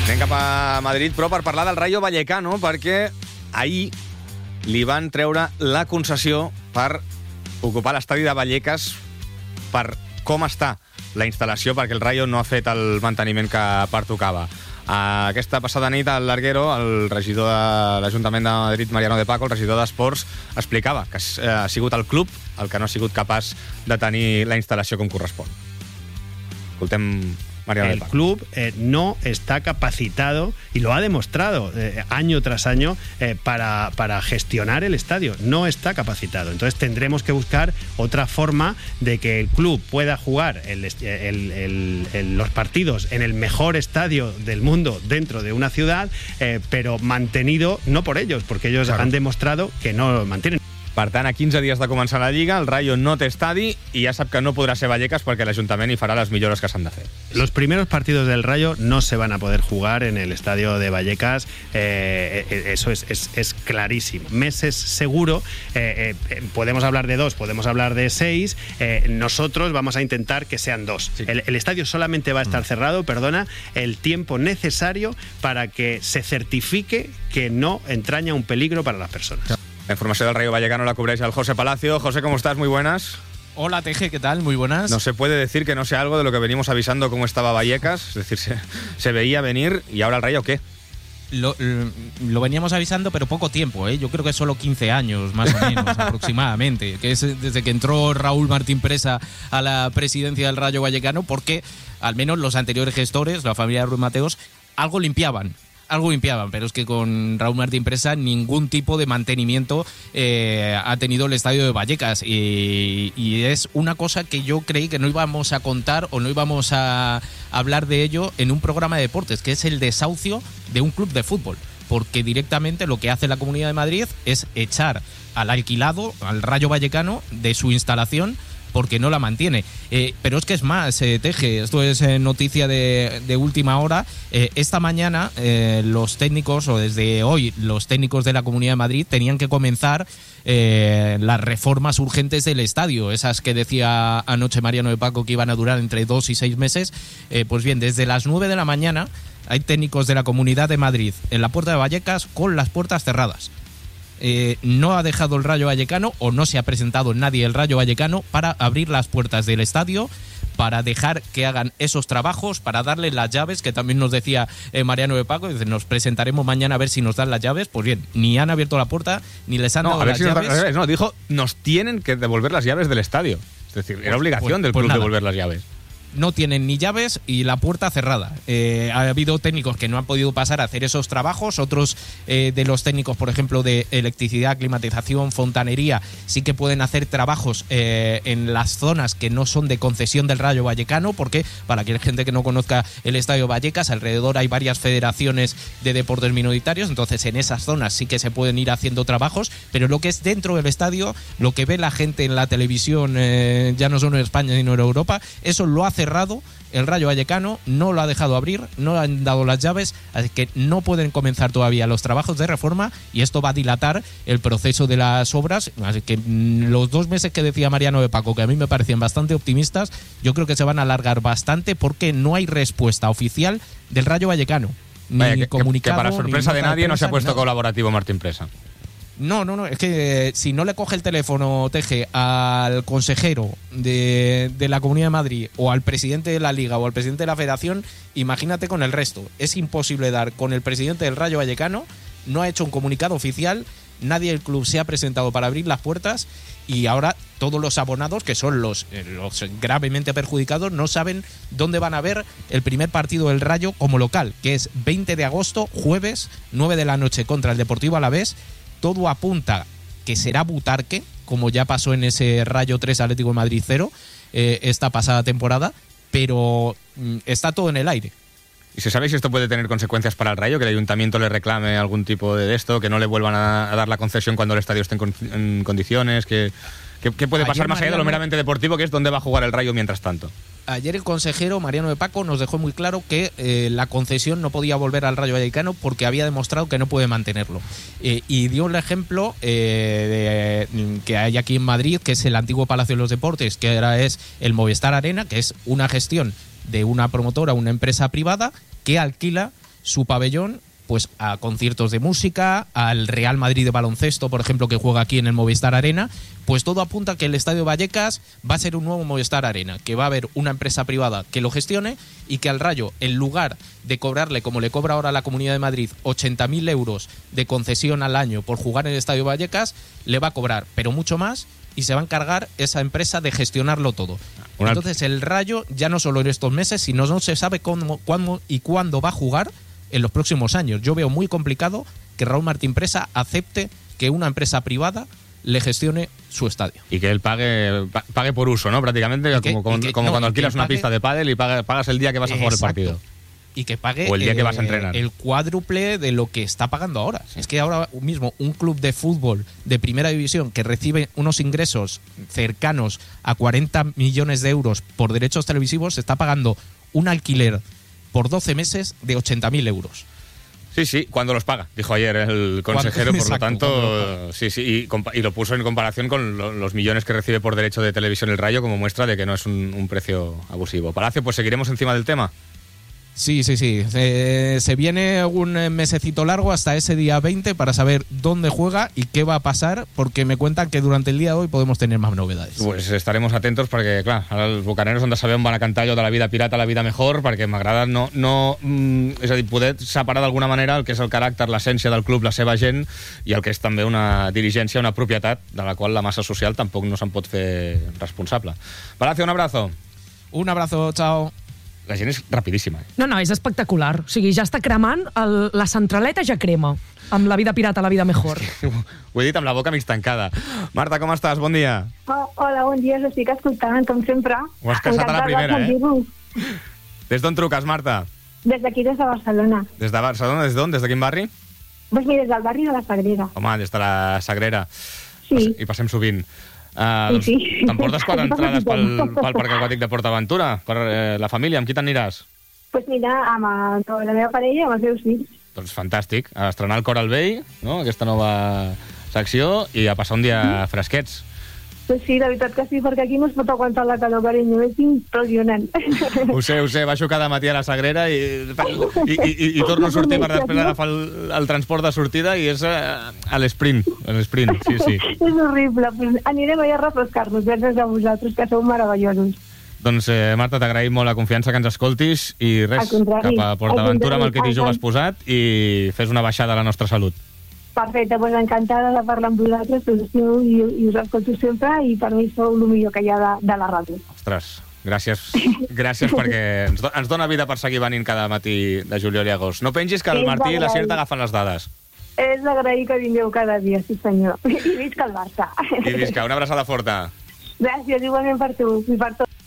Anem cap a Madrid, però per parlar del Rayo Vallecano, perquè ahir li van treure la concessió per ocupar l'estadi de Vallecas per com està la instal·lació, perquè el Rayo no ha fet el manteniment que pertocava. Aquesta passada nit al Larguero, el regidor de l'Ajuntament de Madrid, Mariano de Paco, el regidor d'Esports, explicava que ha sigut el club el que no ha sigut capaç de tenir la instal·lació com correspon. Escoltem Mariano de Paco. El club no está capacitado, y lo ha demostrado año tras año, para gestionar el estadio. No está capacitado. Entonces tendremos que buscar otra forma de que el club pueda jugar los partidos en el mejor estadio del mundo dentro de una ciudad, pero mantenido no por ellos, porque ellos han demostrado que no lo mantienen. Per tant, a 15 dies de començar la Lliga, el Rayo no té estadi i ja sap que no podrà ser Vallecas perquè l'Ajuntament hi farà les millores que s'han de fer. Los primeros partidos del Rayo no se van a poder jugar en el estadio de Vallecas, eso es clarísimo. Meses seguro, podemos hablar de 2, podemos hablar de 6, nosotros vamos a intentar que sean 2. Sí. El estadio solamente va a estar cerrado, el tiempo necesario para que se certifique que no entraña un peligro para las personas. La información del Rayo Vallecano la cubreix el José Palacio. José, ¿cómo estás? Muy buenas. Hola, Teje, ¿qué tal? Muy buenas. No se puede decir que no sea algo de lo que venimos avisando cómo estaba Vallecas. Es decir, se veía venir. ¿Y ahora el Rayo qué? Lo veníamos avisando, pero poco tiempo, ¿eh? Yo creo que solo 15 años, más o menos, aproximadamente. Que es desde que entró Raúl Martín Presa a la presidencia del Rayo Vallecano, porque al menos los anteriores gestores, la familia de Ruiz Mateos, algo limpiaban, pero es que con Raúl Martín Presa ningún tipo de mantenimiento ha tenido el estadio de Vallecas, y es una cosa que yo creí que no íbamos a contar o no íbamos a hablar de ello en un programa de deportes, que es el desahucio de un club de fútbol, porque directamente lo que hace la Comunidad de Madrid es echar al alquilado, al Rayo Vallecano, de su instalación, porque no la mantiene. Pero es que es más, Teje, esto es noticia de última hora. Esta mañana los técnicos, o desde hoy, los técnicos de la Comunidad de Madrid tenían que comenzar las reformas urgentes del estadio, esas que decía anoche Mariano de Paco que iban a durar entre 2 y 6 meses. Pues bien, desde las 9 de la mañana hay técnicos de la Comunidad de Madrid en la puerta de Vallecas con las puertas cerradas. No ha dejado el Rayo Vallecano, o no se ha presentado nadie el Rayo Vallecano para abrir las puertas del estadio, para dejar que hagan esos trabajos, para darles las llaves, que también nos decía Mariano de Paco, dice, nos presentaremos mañana a ver si nos dan las llaves. Pues bien, ni han abierto la puerta, ni les han dado las llaves. No, dijo, nos tienen que devolver las llaves del estadio. Es decir, era obligación del club devolver las llaves. No tienen ni llaves y la puerta cerrada. Ha habido técnicos que no han podido pasar a hacer esos trabajos. Otros de los técnicos, por ejemplo, de electricidad, climatización, fontanería, sí que pueden hacer trabajos en las zonas que no son de concesión del Rayo Vallecano, porque para que la gente que no conozca el Estadio Vallecas, alrededor hay varias federaciones de deportes minoritarios, entonces en esas zonas sí que se pueden ir haciendo trabajos, pero lo que es dentro del estadio, lo que ve la gente en la televisión, ya no solo en España sino en Europa, eso lo ha cerrado el Rayo Vallecano, no lo ha dejado abrir, no le han dado las llaves, así que no pueden comenzar todavía los trabajos de reforma, y esto va a dilatar el proceso de las obras. Así que los 2 meses que decía Mariano de Paco, que a mí me parecían bastante optimistas, yo creo que se van a alargar bastante, porque no hay respuesta oficial del Rayo Vallecano. Ni comunicado, que para sorpresa de nadie no se ha puesto nada. Colaborativo Martín Presa. No, es que si no le coge el teléfono, Teje, al consejero de la Comunidad de Madrid, o al presidente de la Liga, o al presidente de la Federación, imagínate con el resto. Es imposible dar con el presidente del Rayo Vallecano, no ha hecho un comunicado oficial, nadie del club se ha presentado para abrir las puertas, y ahora todos los abonados, que son los gravemente perjudicados, no saben dónde van a ver el primer partido del Rayo como local, que es 20 de agosto, jueves, 9 de la noche, contra el Deportivo Alavés. Todo apunta que será Butarque, como ya pasó en ese Rayo 3 Atlético de Madrid 0 esta pasada temporada, pero está todo en el aire. ¿Y se sabe si esto puede tener consecuencias para el Rayo? Que el ayuntamiento le reclame algún tipo de esto, que no le vuelvan a dar la concesión cuando el estadio esté en condiciones, ¿qué puede pasar más allá de lo meramente deportivo, que es donde va a jugar el Rayo mientras tanto? Ayer el consejero Mariano de Paco nos dejó muy claro que la concesión no podía volver al Rayo Vallecano porque había demostrado que no puede mantenerlo. Y dio el ejemplo que hay aquí en Madrid, que es el antiguo Palacio de los Deportes, que ahora es el Movistar Arena, que es una gestión de una promotora, una empresa privada, que alquila su pabellón pues a conciertos de música, al Real Madrid de baloncesto, por ejemplo, que juega aquí en el Movistar Arena. Pues todo apunta a que el Estadio Vallecas va a ser un nuevo Movistar Arena, que va a haber una empresa privada que lo gestione y que al Rayo, en lugar de cobrarle, como le cobra ahora la Comunidad de Madrid, 80.000 euros de concesión al año por jugar en el Estadio Vallecas, le va a cobrar, pero mucho más, y se va a encargar esa empresa de gestionarlo todo. Entonces el Rayo, ya no solo en estos meses, sino no se sabe cómo, cuándo y cuándo va a jugar en los próximos años. Yo veo muy complicado que Raúl Martín Presa acepte que una empresa privada le gestione su estadio. Y que él pague por uso, ¿no? Prácticamente, como cuando alquilas una pista de pádel y pagas el día que vas a jugar el partido. Y que pague o el día que vas a entrenar. El cuádruple de lo que está pagando ahora. Sí. Es que ahora mismo un club de fútbol de primera división que recibe unos ingresos cercanos a 40 millones de euros por derechos televisivos está pagando un alquiler por 12 meses de 80.000 euros. Sí, cuando los paga, dijo ayer el consejero, por lo tanto, sí, y lo puso en comparación con los millones que recibe por derecho de televisión el Rayo como muestra de que no es un precio abusivo. Palacio, pues seguiremos encima del tema. Sí. Se viene un mesecito largo hasta ese día 20 para saber dónde juega y qué va a pasar, porque me cuentan que durante el día de hoy podemos tener más novedades. Pues estaremos atentos perquè, clar, ara els bucaneros on de saber on van a cantar allò de la vida pirata a la vida mejor, perquè m'agrada és a dir, poder separar d'alguna manera el que és el caràcter, l'essència del club, la seva gent, i el que és també una dirigència, una propietat de la qual la massa social tampoc no se'n pot fer responsable. Palacio, un abrazo. Un abrazo, chao. La gent és rapidíssima. No, és espectacular. O sigui, ja està cremant, la centraleta ja crema, amb la vida pirata, la vida mejor. Ho he dit amb la boca mig tancada. Marta, com estàs? Bon dia. Hola, bon dia, us estic escoltant, com sempre. Ho has casat a la primera, Des d'on truques, Marta? Des d'aquí, des de Barcelona. Des de Barcelona? Des d'on? Des de quin barri? Doncs mira, des del barri de la Sagrera. Home, des de la Sagrera. Sí. I passem sovint. Sí. T'emportes 4 entrades pel Parc Aquàtic de PortAventura per la família? Amb qui t'aniràs? Doncs mira, amb la meva parella i amb els meus fills. Doncs fantàstic. A estrenar el Cor al Vell, no? Aquesta nova secció, i a passar un dia fresquets. Pues sí, la veritat que sí, perquè aquí no es pot aguantar la calor, carinyo, és impressionant. Ho sé, baixo cada matí a la Sagrera i torno a sortir per després agafar el transport de sortida i és a l'esprint, sí. És horrible, pues anirem allà a refrescar-nos, gràcies a vosaltres, que sou meravellosos. Doncs, Marta, t'agraïm molt la confiança que ens escoltis i res, cap a PortAventura amb el que t'hi jugues posat i fes una baixada a la nostra salut. Perfecte, doncs encantada de parlar amb vosaltres, i us escolto sempre, i per mi sou el millor que hi ha de la ràdio. Ostres, gràcies perquè ens dona vida per seguir venint cada matí de juliol i agost. No pengis que el Martí i la Cier t'agafen les dades. És d'agrair que vingueu cada dia, sí senyor. I visca el Barça. I visca, una abraçada forta. Gràcies, igualment per tu i per tot.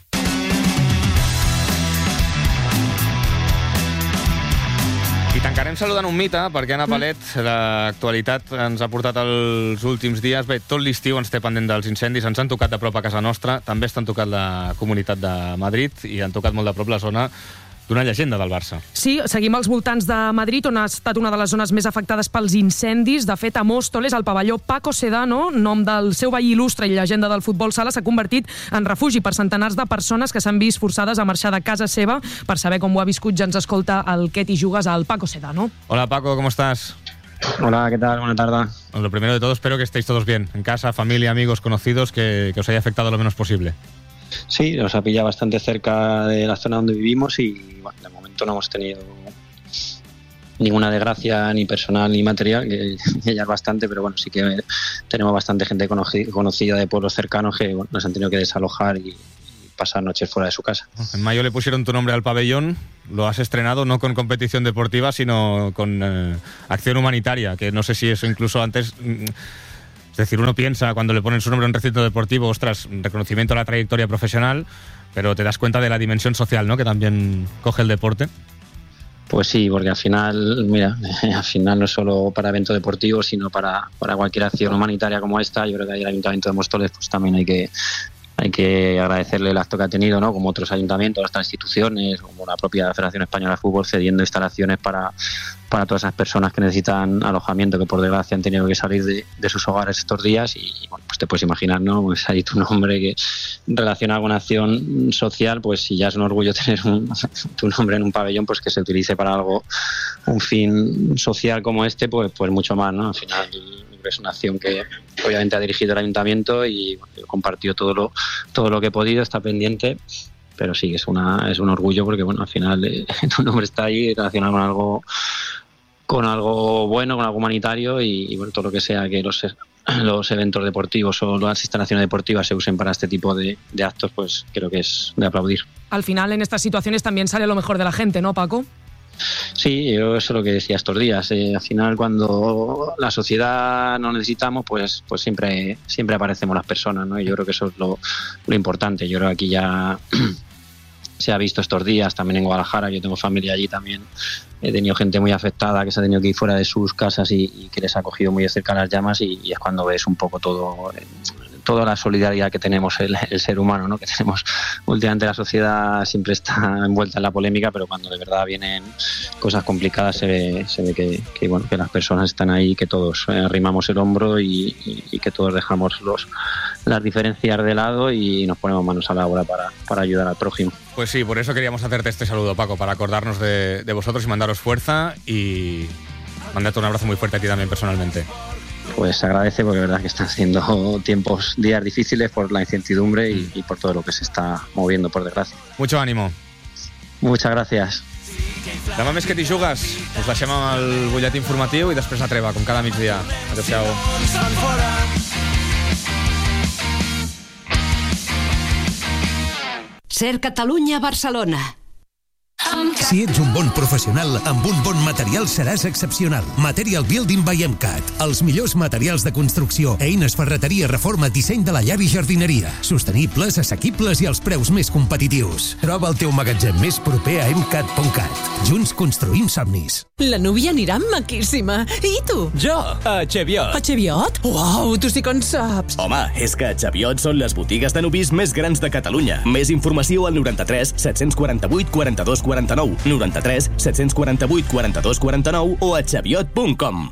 I tancarem saludant un mite, perquè Anna Palet, l'actualitat ens ha portat els últims dies. Bé, tot l'estiu ens té pendent dels incendis, ens han tocat de prop a casa nostra, també estan tocat la Comunitat de Madrid i han tocat molt de prop la zona d'una llegenda del Barça. Sí, seguim als voltants de Madrid, on ha estat una de les zones més afectades pels incendis. De fet, a Móstoles, el pavelló Paco Sedano, nom del seu veí il·lustre i llegenda del futbol sala, s'ha convertit en refugi per centenars de persones que s'han vist forçades a marxar de casa seva. Per saber com ho ha viscut, ja ens escolta el Quet i Jugues al Paco Sedano. Hola, Paco, ¿cómo estás? Hola, ¿qué tal? Buena tarde. Bueno, lo primero de todo, espero que estéis todos bien, en casa, familia, amigos, conocidos, que os haya afectado lo menos posible. Sí, nos ha pillado bastante cerca de la zona donde vivimos y bueno, de momento no hemos tenido ninguna desgracia ni personal ni material, que ya es bastante, pero bueno, sí que tenemos bastante gente conocida de pueblos cercanos que bueno, nos han tenido que desalojar y pasar noches fuera de su casa. En mayo le pusieron tu nombre al pabellón, lo has estrenado no con competición deportiva, sino con acción humanitaria, que no sé si eso incluso antes... Es decir, uno piensa cuando le ponen su nombre a un recinto deportivo, ostras, reconocimiento a la trayectoria profesional, pero te das cuenta de la dimensión social, ¿no?, que también coge el deporte. Pues sí, porque al final, mira, no es solo para eventos deportivos, sino para cualquier acción humanitaria como esta. Yo creo que ahí el Ayuntamiento de Móstoles pues también hay que agradecerle el acto que ha tenido, ¿no?, como otros ayuntamientos, otras instituciones, como la propia Federación Española de Fútbol, cediendo instalaciones para para todas esas personas que necesitan alojamiento, que por desgracia han tenido que salir de sus hogares estos días. Y bueno, pues te puedes imaginar, ¿no? Pues ahí tu nombre que relaciona con acción social, pues si ya es un orgullo tener tu nombre en un pabellón, pues que se utilice para algo, un fin social como este, pues mucho más, ¿no? Al final es una acción que obviamente ha dirigido el ayuntamiento y compartió todo lo que he podido, está pendiente. Pero sí, es un orgullo porque bueno, al final tu nombre está ahí relacionado con algo bueno, con algo humanitario y bueno, todo lo que sea que los eventos deportivos o las instalaciones deportivas se usen para este tipo de actos, pues creo que es de aplaudir. Al final, en estas situaciones también sale lo mejor de la gente, ¿no, Paco? Sí, yo eso es lo que decía estos días. Al final, cuando la sociedad nos necesitamos, pues siempre aparecemos las personas, ¿no? Y yo creo que eso es lo importante. Yo creo que aquí ya se ha visto estos días, también en Guadalajara, yo tengo familia allí también. He tenido gente muy afectada que se ha tenido que ir fuera de sus casas y que les ha cogido muy de cerca las llamas y es cuando ves un poco toda la solidaridad que tenemos el ser humano, ¿no? Que tenemos últimamente. La sociedad siempre está envuelta en la polémica, pero cuando de verdad vienen cosas complicadas se ve que bueno, que las personas están ahí, que todos arrimamos el hombro y que todos dejamos las diferencias de lado y nos ponemos manos a la obra para ayudar al prójimo. Pues sí, por eso queríamos hacerte este saludo, Paco, para acordarnos de vosotros y mandaros fuerza y mandarte un abrazo muy fuerte a ti también personalmente. Pues se agradece porque es verdad que están siendo días difíciles por la incertidumbre y por todo lo que se está moviendo, por desgracia. Mucho ánimo. Muchas gràcies. Demà més que t'hi jugues. Us deixem amb el butlletí informatiu i després la treva, com cada migdia. Adéu-siau. Ser Catalunya Barcelona. Si ets un bon professional, amb un bon material seràs excepcional. Material Building by MCAT. Els millors materials de construcció, eines, ferreteria, reforma, disseny de la llar i jardineria. Sostenibles, assequibles i als preus més competitius. Troba el teu magatzem més proper a MCAT.cat. Junts construïm somnis. La núvia anirà maquíssima. I tu? Jo, a Cheviot. A Cheviot? Uau, tu sí que en saps. Home, és que a Cheviot són les botigues de nuvis més grans de Catalunya. Més informació al 93 748 42 49, 93 748 42 49 o a cheviot.com.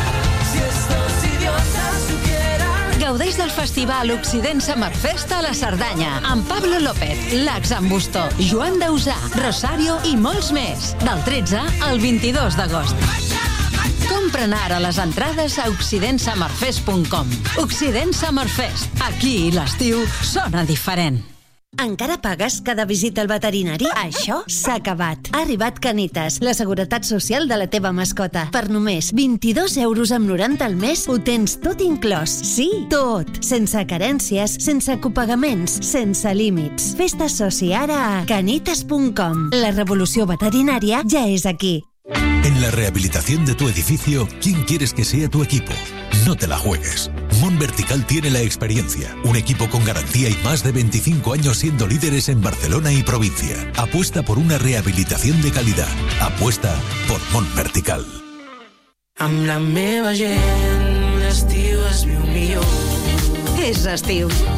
Gaudeix del festival Occident Summer Fest a la Cerdanya amb Pablo López, Lax Ambusto, Joan Dausà, Rosario i molts més. Del 13 al 22 d'agost. Compra'n ara les entrades a occidentsummerfest.com. Occident Summer Fest. Aquí l'estiu sona diferent. Encara pagues cada visita al veterinari? Això s'ha acabat. Ha arribat Canitas, la seguretat social de la teva mascota. Per només 22,90 € al mes ho tens tot inclòs. Sí, tot. Sense carències, sense copagaments, sense límits. Fes-te soci ara a canitas.com. La revolució veterinària ja és aquí. En la rehabilitación de tu edificio, ¿quién quieres que sea tu equipo? No te la juegues. Mon Vertical tiene la experiencia, un equipo con garantía y más de 25 años siendo líderes en Barcelona y provincia. Apuesta por una rehabilitación de calidad. Apuesta por Mon Vertical. Amb la meva gent, l'estiu es viu millor. És estiu.